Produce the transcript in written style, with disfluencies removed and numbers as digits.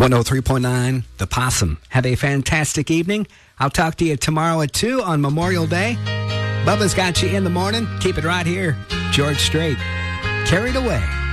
103.9 The Possum. Have a fantastic evening. I'll talk to you tomorrow at 2 on Memorial Day. Bubba's got you in the morning. Keep it right here. George Strait. Carried Away.